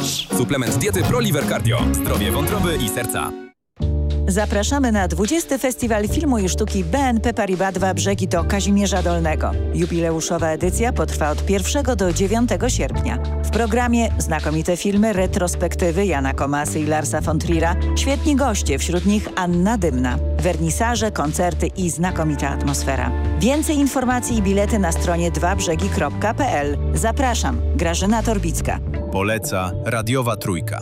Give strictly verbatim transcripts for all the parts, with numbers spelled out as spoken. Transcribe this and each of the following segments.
masz. Suplement diety ProLiver Cardio. Zdrowie wątroby i serca. Zapraszamy na dwudziesty Festiwal Filmu i Sztuki B N P Paribas dwa Brzegi do Kazimierza Dolnego. Jubileuszowa edycja potrwa od pierwszego do dziewiątego sierpnia. W programie znakomite filmy, retrospektywy Jana Komasy i Larsa von Trier'a, świetni goście, wśród nich Anna Dymna, wernisaże, koncerty i znakomita atmosfera. Więcej informacji i bilety na stronie dwa brzegi kropka p l. Zapraszam, Grażyna Torbicka. Poleca Radiowa Trójka.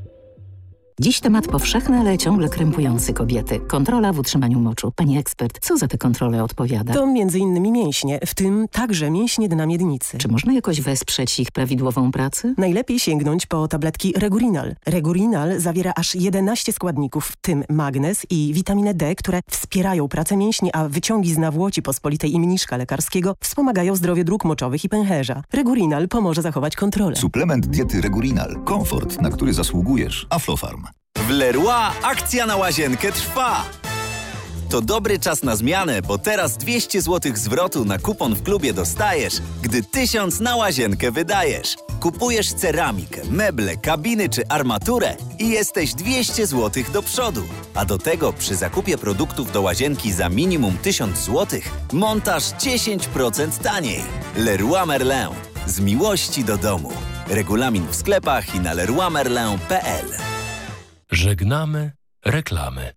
Dziś temat powszechny, ale ciągle krępujący kobiety. Kontrola w utrzymaniu moczu. Pani ekspert, co za te kontrole odpowiada? To między innymi mięśnie, w tym także mięśnie dna miednicy. Czy można jakoś wesprzeć ich prawidłową pracę? Najlepiej sięgnąć po tabletki Regurinal. Regurinal zawiera aż jedenaście składników, w tym magnez i witaminę D, które wspierają pracę mięśni, a wyciągi z nawłoci pospolitej i mniszka lekarskiego wspomagają zdrowie dróg moczowych i pęcherza. Regurinal pomoże zachować kontrolę. Suplement diety Regurinal. Komfort, na który zasługujesz. Aflofarm. W Leroy akcja na łazienkę trwa. To dobry czas na zmianę, bo teraz dwieście złotych zwrotu na kupon w klubie dostajesz, gdy tysiąc na łazienkę wydajesz. Kupujesz ceramikę, meble, kabiny czy armaturę i jesteś dwieście złotych do przodu. A do tego przy zakupie produktów do łazienki za minimum tysiąc złotych montaż dziesięć procent taniej. Leroy Merlin. Z miłości do domu. Regulamin w sklepach i na leroy merlin kropka p l. Żegnamy reklamy.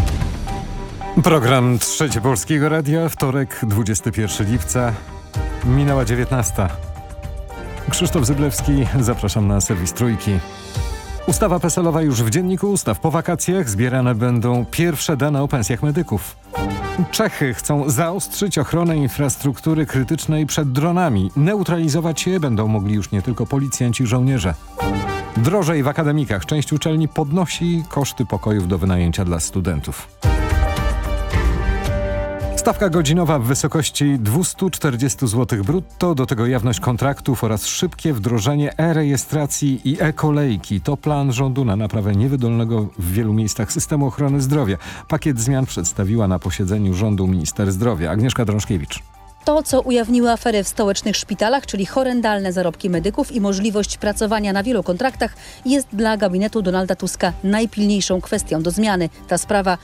Program Trzecie Polskiego Radia, wtorek, dwudziestego pierwszego lipca, minęła dziewiętnasta. Krzysztof Zyblewski, zapraszam na serwis Trójki. Ustawa P E S L owa już w Dzienniku Ustaw. Po wakacjach zbierane będą pierwsze dane o pensjach medyków. Czechy chcą zaostrzyć ochronę infrastruktury krytycznej przed dronami. Neutralizować je będą mogli już nie tylko policjanci i żołnierze. Drożej w akademikach. Część uczelni podnosi koszty pokojów do wynajęcia dla studentów. Stawka godzinowa w wysokości dwieście czterdzieści złotych brutto, do tego jawność kontraktów oraz szybkie wdrożenie e-rejestracji i e-kolejki. To plan rządu na naprawę niewydolnego w wielu miejscach systemu ochrony zdrowia. Pakiet zmian przedstawiła na posiedzeniu rządu minister zdrowia Agnieszka Drążkiewicz. To, co ujawniły afery w stołecznych szpitalach, czyli horrendalne zarobki medyków i możliwość pracowania na wielu kontraktach, jest dla gabinetu Donalda Tuska najpilniejszą kwestią do zmiany. Ta sprawa